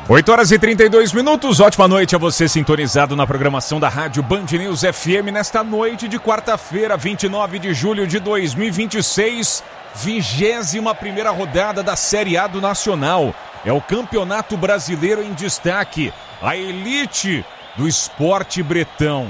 8h32, ótima noite a você sintonizado na programação da Rádio Band News FM nesta noite de quarta-feira, 29 de julho de 2026, 21ª rodada da Série A do Nacional. É o Campeonato Brasileiro em destaque, a elite do esporte bretão.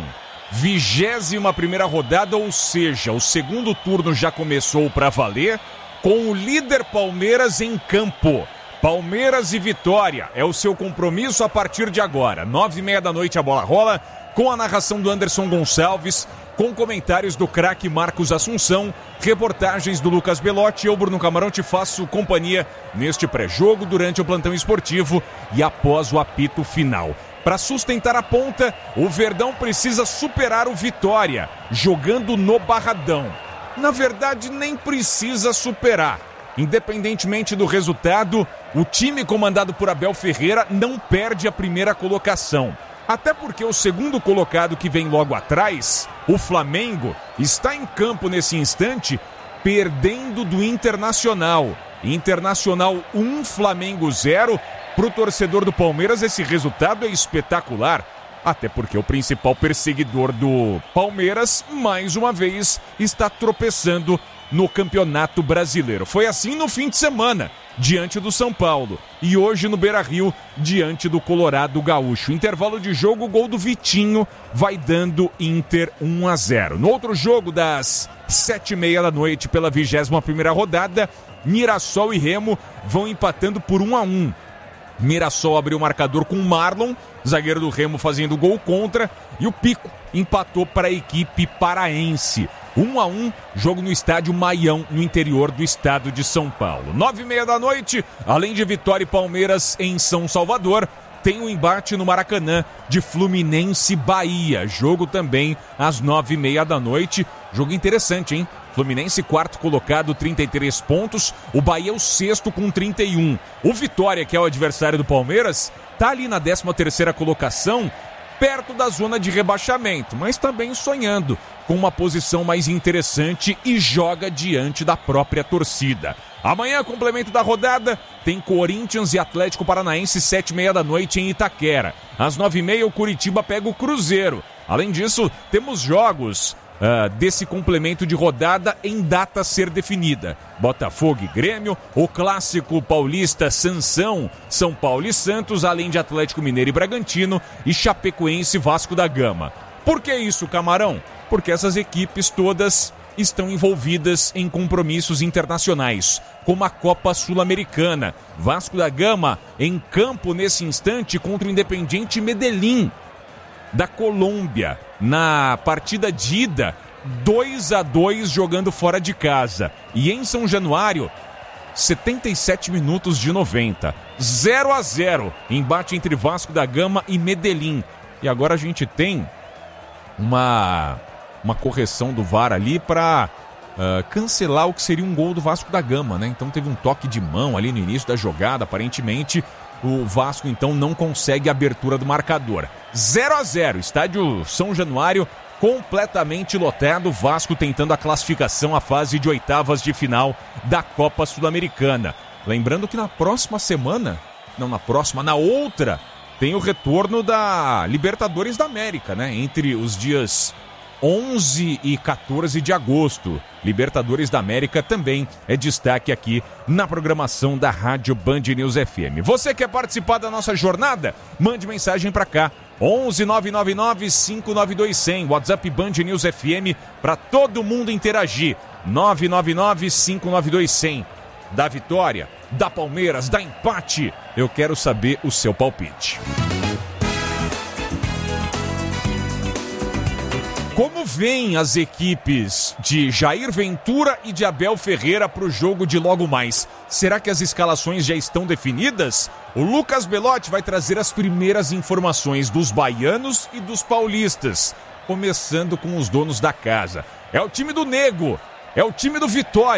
21ª rodada, ou seja, o segundo turno já começou para valer, com o líder Palmeiras em campo. Palmeiras e Vitória é o seu compromisso a partir de agora. 9h30 da noite a bola rola, com a narração do Anderson Gonçalves, com comentários do craque Marcos Assunção, reportagens do Lucas Belotti. Eu, Bruno Camarão, te faço companhia neste pré-jogo, durante o plantão esportivo e após o apito final. Para sustentar a ponta, o Verdão precisa superar o Vitória, jogando no Barradão. Na verdade, nem precisa superar. Independentemente do resultado, o time comandado por Abel Ferreira não perde a primeira colocação. Até porque o segundo colocado, que vem logo atrás, o Flamengo, está em campo nesse instante, perdendo do Internacional. Internacional 1, Flamengo 0. Para o torcedor do Palmeiras, esse resultado é espetacular. Até porque o principal perseguidor do Palmeiras, mais uma vez, está tropeçando no Campeonato Brasileiro. Foi assim no fim de semana, diante do São Paulo. E hoje no Beira-Rio, diante do Colorado Gaúcho. Intervalo de jogo, gol do Vitinho, vai dando Inter 1-0. No outro jogo, das 7h30 da noite, pela 21ª rodada, Mirassol e Remo vão empatando por 1-1. Mirassol abriu o marcador com Marlon, zagueiro do Remo, fazendo gol contra, e o Pico empatou para a equipe paraense. 1-1, jogo no estádio Maião, no interior do estado de São Paulo. 9h30 da noite, além de Vitória e Palmeiras em São Salvador, tem um embate no Maracanã de Fluminense e Bahia. Jogo também às 9h30 da noite. Jogo interessante, hein? Fluminense, quarto colocado, 33 pontos. O Bahia é o sexto com 31. O Vitória, que é o adversário do Palmeiras, tá ali na 13ª colocação, perto da zona de rebaixamento, mas também sonhando com uma posição mais interessante e joga diante da própria torcida. Amanhã, complemento da rodada, tem Corinthians e Atlético Paranaense, 7h30 da noite em Itaquera. Às 9h30, o Curitiba pega o Cruzeiro. Além disso, temos jogos desse complemento de rodada em data a ser definida. Botafogo e Grêmio, o clássico paulista Sansão, São Paulo e Santos, além de Atlético Mineiro e Bragantino e Chapecoense e Vasco da Gama. Por que isso, Camarão? Porque essas equipes todas estão envolvidas em compromissos internacionais, como a Copa Sul-Americana. Vasco da Gama em campo nesse instante contra o Independiente Medellín da Colômbia, na partida de ida, 2-2 jogando fora de casa. E em São Januário, 77 minutos de 90, 0-0, embate entre Vasco da Gama e Medellín. E agora a gente tem uma correção do VAR ali para cancelar o que seria um gol do Vasco da Gama, né? Então teve um toque de mão ali no início da jogada, aparentemente o Vasco então não consegue a abertura do marcador. 0-0, estádio São Januário completamente lotado, Vasco tentando a classificação à fase de oitavas de final da Copa Sul-Americana. Lembrando que na próxima semana, na outra, tem o retorno da Libertadores da América, né? Entre os dias 11 e 14 de agosto. Libertadores da América também é destaque aqui na programação da Rádio Band News FM. Você quer participar da nossa jornada? Mande mensagem para cá. 11 999 592 100. WhatsApp Band News FM para todo mundo interagir. 999 592 100. Da vitória, da Palmeiras, da empate. Eu quero saber o seu palpite. Como vêm as equipes de Jair Ventura e de Abel Ferreira para o jogo de logo mais? Será que as escalações já estão definidas? O Lucas Belotti vai trazer as primeiras informações dos baianos e dos paulistas, começando com os donos da casa. É o time do Nego, é o time do Vitória,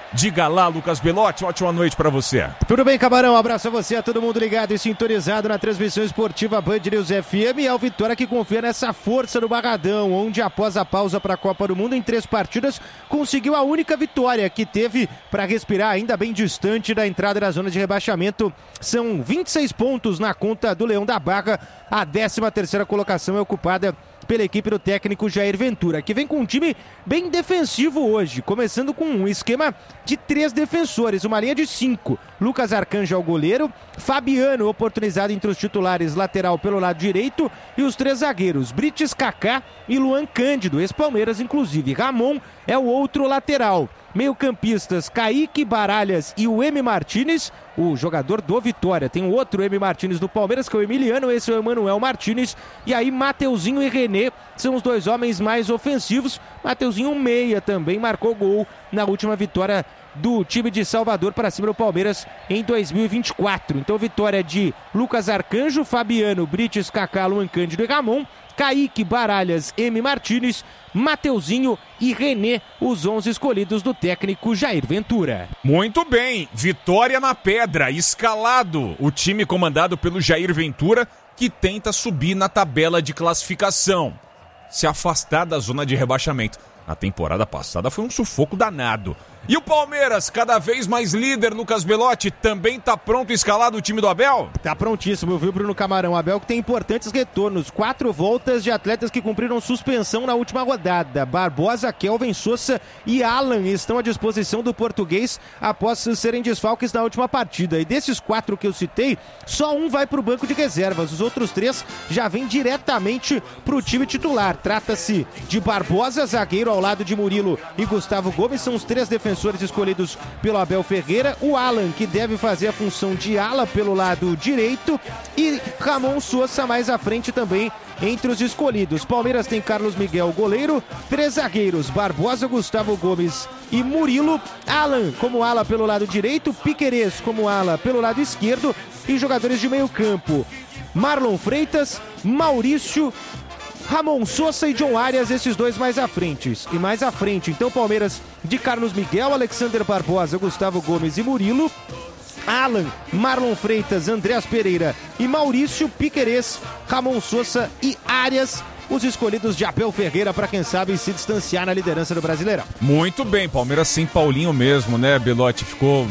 Diga lá, Lucas Belotti, ótima noite para você. Tudo bem, Camarão? Um abraço a você, a todo mundo ligado e sintonizado na transmissão esportiva Band News FM. É o Vitória que confia nessa força do Barradão, onde após a pausa para a Copa do Mundo, em 3 partidas, conseguiu a única vitória que teve para respirar, ainda bem distante da entrada da zona de rebaixamento. São 26 pontos na conta do Leão da Barra. A 13ª colocação é ocupada pela equipe do técnico Jair Ventura, que vem com um time bem defensivo hoje, começando com um esquema de 3 defensores, uma linha de 5. Lucas Arcanjo ao goleiro, Fabiano oportunizado entre os titulares, lateral pelo lado direito, e os 3 zagueiros, Brites, Kaká e Luan Cândido, ex-Palmeiras inclusive. Ramon é o outro lateral. Meio-campistas, Kaique, Baralhas e o M. Martínez, o jogador do Vitória. Tem um outro M. Martínez do Palmeiras, que é o Emiliano, esse é o Emanuel Martínez. E aí Mateuzinho e René são os 2 homens mais ofensivos. Mateuzinho, meia, também marcou gol na última vitória do time de Salvador para cima do Palmeiras em 2024. Então vitória de Lucas Arcanjo, Fabiano, Brites, Kaká, Luan Cândido e Ramon. Kaique, Baralhas, M. Martínez, Mateuzinho e René, os 11 escolhidos do técnico Jair Ventura. Muito bem, Vitória na pedra, escalado o time comandado pelo Jair Ventura, que tenta subir na tabela de classificação, se afastar da zona de rebaixamento. Na temporada passada foi um sufoco danado. E o Palmeiras, cada vez mais líder, Lucas Belotti, também tá pronto e escalado o time do Abel? Tá prontíssimo, viu, Bruno Camarão? O Abel que tem importantes retornos, 4 voltas de atletas que cumpriram suspensão na última rodada. Barbosa, Kelvin, Sousa e Alan estão à disposição do português após serem desfalques na última partida. E desses 4 que eu citei, só um vai pro banco de reservas. Os outros 3 já vêm diretamente pro time titular. Trata-se de Barbosa, zagueiro ao lado de Murilo e Gustavo Gomes, são os 3 defensores escolhidos pelo Abel Ferreira. O Alan, que deve fazer a função de ala pelo lado direito, e Ramon Sousa mais à frente também entre os escolhidos. Palmeiras tem Carlos Miguel, goleiro, 3 zagueiros, Barbosa, Gustavo Gomes e Murilo. Alan como ala pelo lado direito, Piquerez como ala pelo lado esquerdo, e jogadores de meio campo, Marlon Freitas, Maurício, Ramon Sousa e John Arias, esses 2 mais à frente. E mais à frente, então, Palmeiras de Carlos Miguel, Alexander Barbosa, Gustavo Gomes e Murilo. Alan, Marlon Freitas, Andreas Pereira e Maurício. Piquerez, Ramon Sousa e Arias, os escolhidos de Abel Ferreira para, quem sabe, se distanciar na liderança do Brasileirão. Muito bem, Palmeiras sem Paulinho mesmo, né, Belotti? Ficou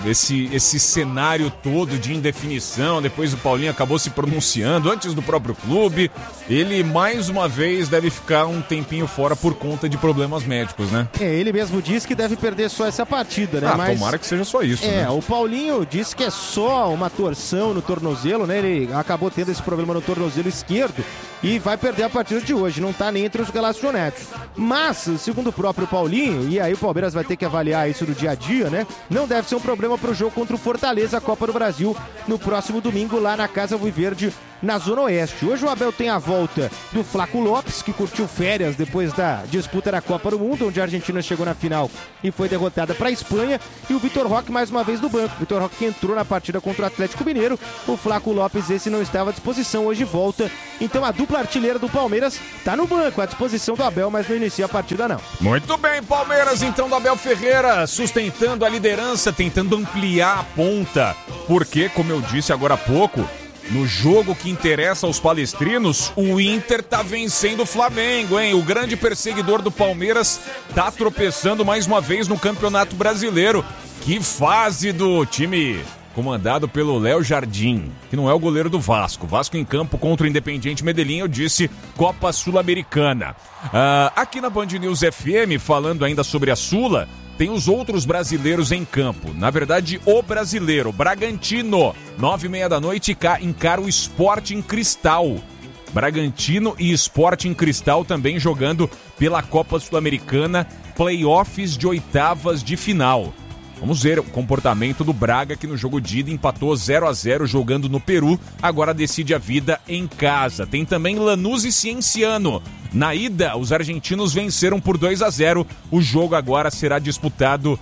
esse cenário todo de indefinição, depois o Paulinho acabou se pronunciando antes do próprio clube. Ele, mais uma vez, deve ficar um tempinho fora por conta de problemas médicos, né? Ele mesmo disse que deve perder só essa partida, né? Mas tomara que seja só isso, né? O Paulinho disse que é só uma torção no tornozelo, né? Ele acabou tendo esse problema no tornozelo esquerdo e vai perder a partida de hoje, não tá nem entre os relacionados. Mas, segundo o próprio Paulinho, e aí o Palmeiras vai ter que avaliar isso no dia a dia, né? Não deve ser um problema pro jogo contra o Fortaleza, a Copa do Brasil, no próximo domingo, lá na Casa Alviverde, na Zona Oeste. Hoje o Abel tem a volta do Flaco Lopes, que curtiu férias depois da disputa da Copa do Mundo, onde a Argentina chegou na final e foi derrotada para a Espanha, e o Vitor Roque mais uma vez do banco. Vitor Roque que entrou na partida contra o Atlético Mineiro, o Flaco Lopes esse não estava à disposição, hoje volta. Então a dupla artilheira do Palmeiras tá no banco, à disposição do Abel, mas não inicia a partida não. Muito bem, Palmeiras então do Abel Ferreira, sustentando a liderança, tentando ampliar a ponta, porque, como eu disse agora há pouco, no jogo que interessa aos palestrinos, o Inter tá vencendo o Flamengo, hein? O grande perseguidor do Palmeiras tá tropeçando mais uma vez no Campeonato Brasileiro. Que fase do time comandado pelo Léo Jardim, que não é o goleiro do Vasco. Vasco em campo contra o Independiente Medellín, eu disse Copa Sul-Americana. Aqui na Band News FM, falando ainda sobre a Sula, tem os outros brasileiros em campo. Na verdade, o brasileiro, Bragantino, 9h30 da noite, encara o Sporting Cristal. Bragantino e Sporting Cristal também jogando pela Copa Sul-Americana, playoffs de 8ª de final. Vamos ver o comportamento do Braga, que no jogo de ida empatou 0-0 jogando no Peru, agora decide a vida em casa. Tem também Lanús e Cienciano. Na ida, os argentinos venceram por 2-0. O jogo agora será disputado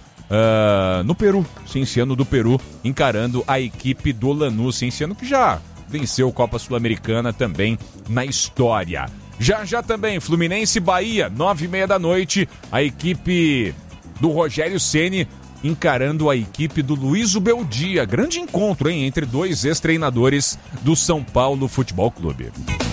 no Peru. Cienciano do Peru encarando a equipe do Lanús. Cienciano que já venceu a Copa Sul-Americana também na história. Já também, Fluminense e Bahia, 9h30 da noite. A equipe do Rogério Ceni encarando a equipe do Luiz Beldia. Grande encontro, hein, entre dois ex-treinadores do São Paulo Futebol Clube.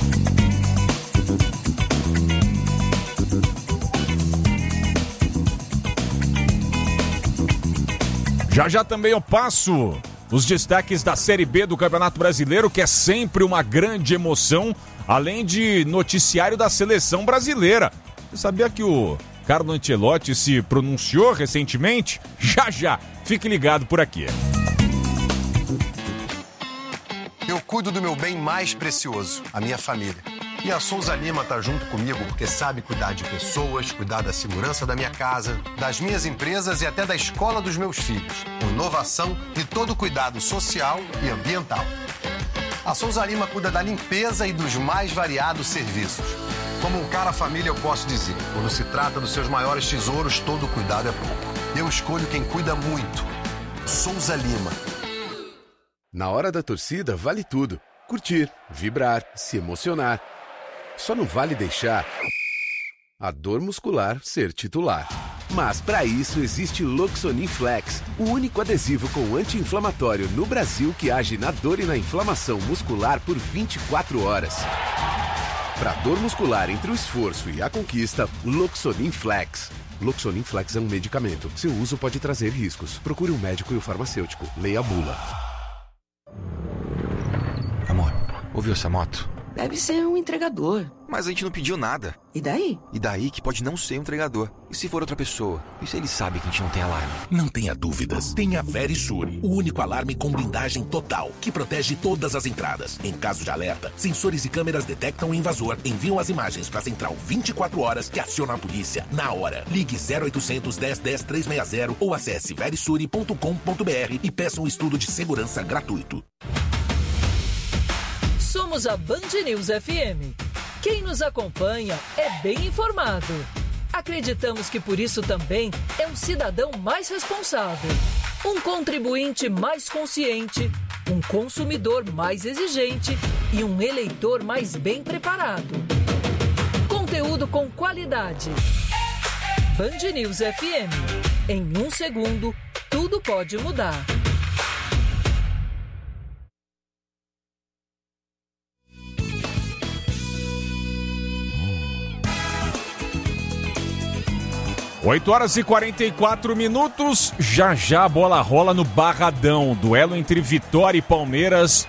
Já também eu passo os destaques da Série B do Campeonato Brasileiro, que é sempre uma grande emoção, além de noticiário da seleção brasileira. Você sabia que o Carlo Ancelotti se pronunciou recentemente? Já, fique ligado por aqui. Eu cuido do meu bem mais precioso, a minha família. E a Souza Lima tá junto comigo porque sabe cuidar de pessoas, cuidar da segurança da minha casa, das minhas empresas e até da escola dos meus filhos. Com inovação e todo cuidado social e ambiental. A Souza Lima cuida da limpeza e dos mais variados serviços. Como um cara família, eu posso dizer, quando se trata dos seus maiores tesouros, todo cuidado é pouco. Eu escolho quem cuida muito. Souza Lima. Na hora da torcida, vale tudo. Curtir, vibrar, se emocionar. Só não vale deixar a dor muscular ser titular. Mas para isso existe Loxonin Flex, o único adesivo com anti-inflamatório no Brasil que age na dor e na inflamação muscular por 24 horas. Para dor muscular entre o esforço e a conquista, Loxonin Flex. Loxonin Flex é um medicamento. Seu uso pode trazer riscos. Procure um médico e o farmacêutico. Leia a bula. Amor, ouviu essa moto? Deve ser um entregador. Mas a gente não pediu nada. E daí? E daí que pode não ser um entregador. E se for outra pessoa? E se ele sabe que a gente não tem alarme? Não tenha dúvidas. Tem a Verisure, o único alarme com blindagem total, que protege todas as entradas. Em caso de alerta, sensores e câmeras detectam o invasor, enviam as imagens para a central 24 horas que aciona a polícia na hora. Ligue 0800 10 10 360 ou acesse verisure.com.br e peça um estudo de segurança gratuito. Somos a Band News FM. Quem nos acompanha é bem informado. Acreditamos que por isso também é um cidadão mais responsável, um contribuinte mais consciente, um consumidor mais exigente e um eleitor mais bem preparado. Conteúdo com qualidade. Band News FM. Em 1 segundo, tudo pode mudar. Oito horas e 44 minutos, já a bola rola no Barradão, duelo entre Vitória e Palmeiras,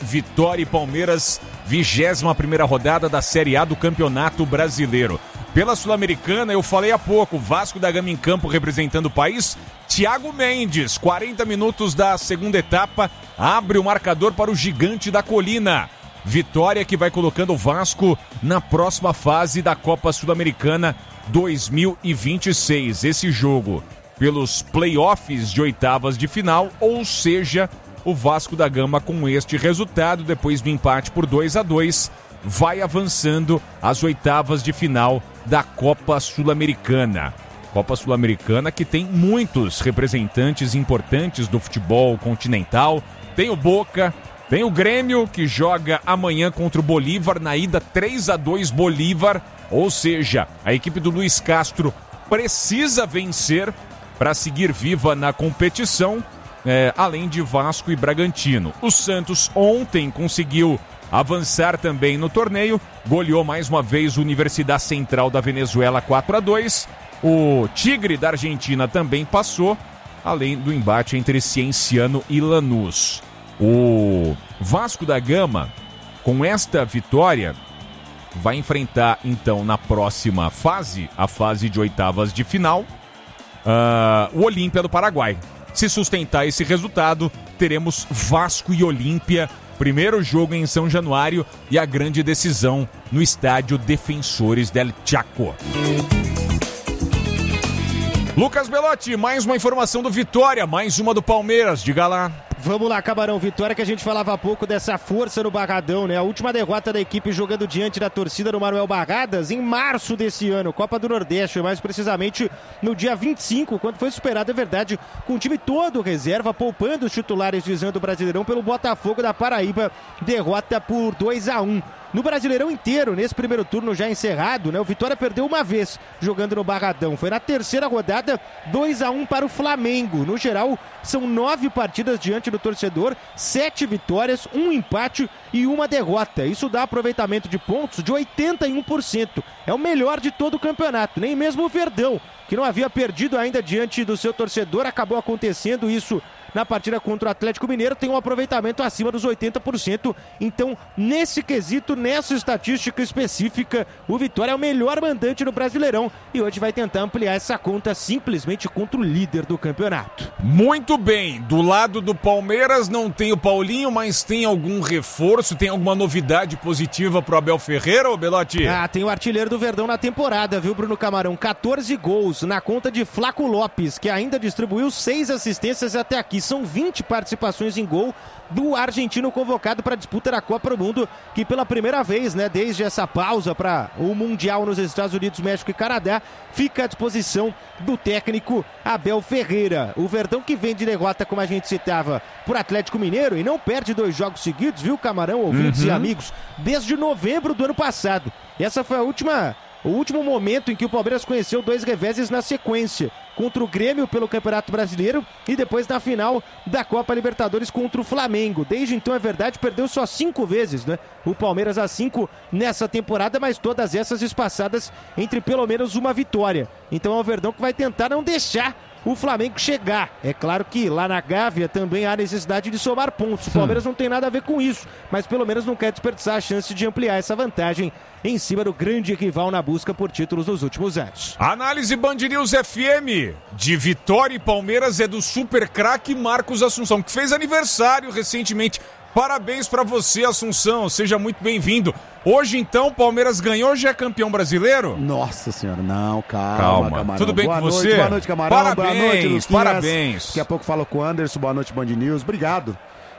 21ª rodada da Série A do Campeonato Brasileiro. Pela Sul-Americana, eu falei há pouco, Vasco da Gama em campo representando o país, Thiago Mendes, 40 minutos da segunda etapa, abre o marcador para o Gigante da Colina. Vitória que vai colocando o Vasco na próxima fase da Copa Sul-Americana 2026. Esse jogo pelos playoffs de oitavas de final, ou seja, o Vasco da Gama com este resultado, depois do empate por 2-2, vai avançando às oitavas de final da Copa Sul-Americana. Copa Sul-Americana que tem muitos representantes importantes do futebol continental. Tem o Boca, tem o Grêmio, que joga amanhã contra o Bolívar, na ida 3-2 Bolívar, ou seja, a equipe do Luiz Castro precisa vencer para seguir viva na competição, além de Vasco e Bragantino. O Santos ontem conseguiu avançar também no torneio, goleou mais uma vez o Universidade Central da Venezuela 4-2, o Tigre da Argentina também passou, além do embate entre Cienciano e Lanús. O Vasco da Gama, com esta vitória, vai enfrentar então na próxima fase, a fase de oitavas de final, o Olímpia do Paraguai. Se sustentar esse resultado, teremos Vasco e Olímpia, primeiro jogo em São Januário e a grande decisão no estádio Defensores del Chaco. Lucas Belotti, mais uma informação do Vitória, mais uma do Palmeiras, diga lá. Vamos lá, Camarão. Vitória que a gente falava há pouco dessa força no Barradão, né? A última derrota da equipe jogando diante da torcida no Manuel Barradas em março desse ano, Copa do Nordeste, mais precisamente no dia 25, quando foi superado, é verdade, com o time todo reserva, poupando os titulares visando o Brasileirão pelo Botafogo da Paraíba, derrota por 2-1. No Brasileirão inteiro, nesse primeiro turno já encerrado, né, o Vitória perdeu uma vez jogando no Barradão. Foi na terceira rodada, 2-1 para o Flamengo. No geral, são 9 partidas diante do torcedor, 7 vitórias, 1 empate e 1 derrota. Isso dá aproveitamento de pontos de 81%. É o melhor de todo o campeonato. Nem mesmo o Verdão, que não havia perdido ainda diante do seu torcedor, acabou acontecendo isso na partida contra o Atlético Mineiro, tem um aproveitamento acima dos 80%. Então, nesse quesito, nessa estatística específica, o Vitória é o melhor mandante no Brasileirão e hoje vai tentar ampliar essa conta simplesmente contra o líder do campeonato. Muito bem, do lado do Palmeiras não tem o Paulinho, mas tem algum reforço, tem alguma novidade positiva pro Abel Ferreira, ô Belotti? Tem o artilheiro do Verdão na temporada, viu, Bruno Camarão? 14 gols na conta de Flaco Lopes, que ainda distribuiu 6 assistências até aqui. São 20 participações em gol do argentino convocado para a disputa da Copa do Mundo, que pela primeira vez, né, desde essa pausa para o Mundial nos Estados Unidos, México e Canadá, fica à disposição do técnico Abel Ferreira. O Verdão, que vem de derrota, como a gente citava, por Atlético Mineiro e não perde 2 jogos seguidos, viu, Camarão, ouvintes e amigos, desde novembro do ano passado. Essa foi o último momento em que o Palmeiras conheceu 2 reveses na sequência, contra o Grêmio pelo Campeonato Brasileiro e depois na final da Copa Libertadores contra o Flamengo. Desde então, é verdade, perdeu só 5 vezes, né? O Palmeiras a 5 nessa temporada, mas todas essas espaçadas entre pelo menos uma vitória. Então é o Verdão que vai tentar não deixar o Flamengo chegar. É claro que lá na Gávea também há necessidade de somar pontos. O Palmeiras não tem nada a ver com isso, mas pelo menos não quer desperdiçar a chance de ampliar essa vantagem em cima do grande rival na busca por títulos nos últimos anos. Análise Band News FM de Vitória e Palmeiras é do super craque Marcos Assunção, que fez aniversário recentemente. Parabéns pra você, Assunção, seja muito bem-vindo. Hoje, então, o Palmeiras ganhou, já é campeão brasileiro? Nossa senhora, não, calma. Camarão. Tudo bem com você? Boa noite, Camarão. Parabéns, boa noite, Luquinhas. parabéns. Daqui a pouco falo com o Anderson, boa noite, Band News. Obrigado.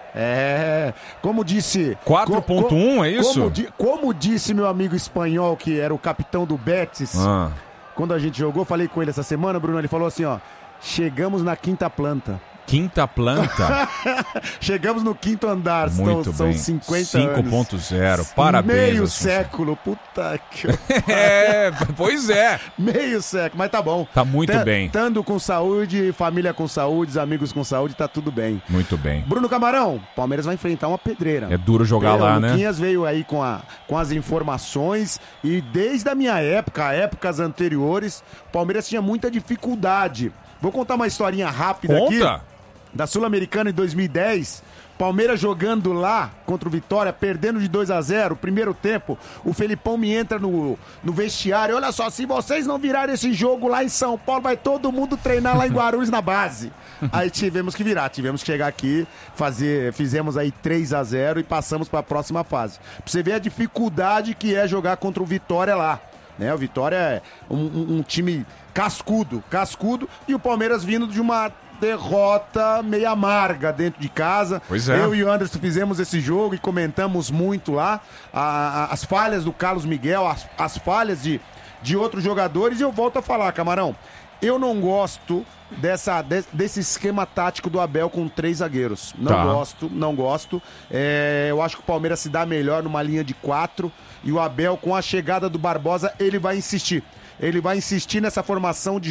Como disse... 4.1, é isso? Como disse meu amigo espanhol, que era o capitão do Betis, quando a gente jogou, falei com ele essa semana, Bruno, ele falou assim, ó, chegamos na 5ª planta. Quinta planta? Chegamos no 5º andar, muito são bem. 50 anos. 5.0, parabéns. Meio Assunção. século, puta que... Pois é. Meio século, mas tá bom. Tá muito bem. Estando com saúde, família com saúde, amigos com saúde, tá tudo bem. Muito bem. Bruno Camarão, Palmeiras vai enfrentar uma pedreira. É duro jogar lá, né? O Luquinhas veio aí com as informações e desde a minha época, épocas anteriores, o Palmeiras tinha muita dificuldade. Vou contar uma historinha rápida aqui. Da Sul-Americana em 2010, Palmeiras jogando lá contra o Vitória, perdendo de 2-0, primeiro tempo, o Felipão me entra no vestiário, olha só, se vocês não virarem esse jogo lá em São Paulo, vai todo mundo treinar lá em Guarulhos na base. Aí tivemos que virar, tivemos que chegar aqui, fizemos aí 3-0 e passamos para a próxima fase. Pra você ver a dificuldade que é jogar contra o Vitória lá. Né? O Vitória é um time cascudo, e o Palmeiras vindo de uma derrota meio amarga dentro de casa. Pois é. Eu e o Anderson fizemos esse jogo e comentamos muito lá as falhas do Carlos Miguel, as falhas de outros jogadores, e eu volto a falar, Camarão, eu não gosto desse esquema tático do Abel com 3 zagueiros. Não gosto. Eu acho que o Palmeiras se dá melhor numa linha de 4 e o Abel, com a chegada do Barbosa, ele vai insistir nessa formação de